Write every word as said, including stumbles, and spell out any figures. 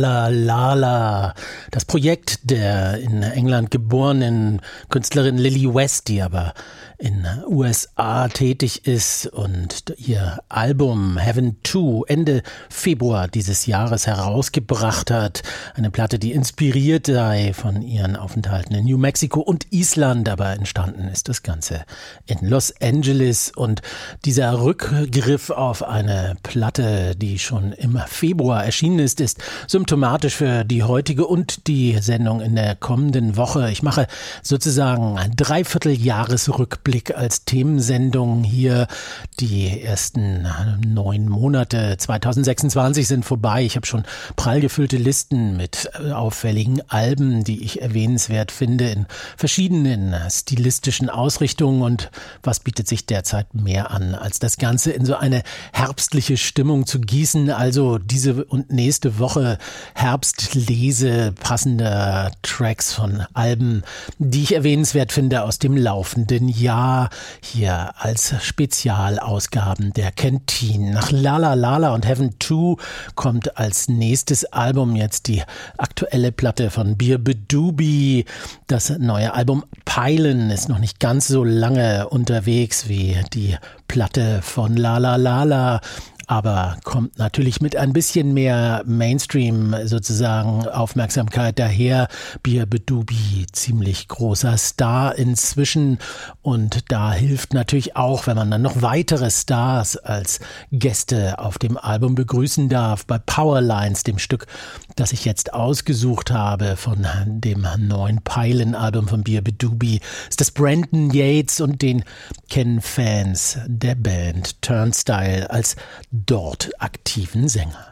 La La La, das Projekt der in England geborenen Künstlerin Lily West, die aber in U S A tätig ist und ihr Album Heaven two Ende Februar dieses Jahres herausgebracht hat. Eine Platte, die inspiriert sei von ihren Aufenthalten in New Mexico und Island, aber entstanden ist das Ganze in Los Angeles. Und dieser Rückgriff auf eine Platte, die schon im Februar erschienen ist, ist symptomatisch für die heutige und die Sendung in der kommenden Woche. Ich mache sozusagen einen Dreivierteljahresrückblick als Themensendung hier. Die ersten neun Monate zweitausendsechsundzwanzig sind vorbei. Ich habe schon prall gefüllte Listen mit auffälligen Alben, die ich erwähnenswert finde in verschiedenen stilistischen Ausrichtungen. Und was bietet sich derzeit mehr an, als das Ganze in so eine herbstliche Stimmung zu gießen? Also diese und nächste Woche Herbstlese passender Tracks von Alben, die ich erwähnenswert finde aus dem laufenden Jahr, hier als Spezialausgaben der Canteen. Nach La La La und Heaven two kommt als nächstes Album jetzt die aktuelle Platte von Beabadoobee. Das neue Album Peilen ist noch nicht ganz so lange unterwegs wie die Platte von La La La, aber kommt natürlich mit ein bisschen mehr Mainstream sozusagen Aufmerksamkeit daher. Beabadoobee, ziemlich großer Star inzwischen, und da hilft natürlich auch, wenn man dann noch weitere Stars als Gäste auf dem Album begrüßen darf. Bei Powerlines, dem Stück, das ich jetzt ausgesucht habe von dem neuen Peilen-Album von Beabadoobee, ist das Brandon Yates, und den kennen Fans der Band Turnstile als dort aktiven Sänger.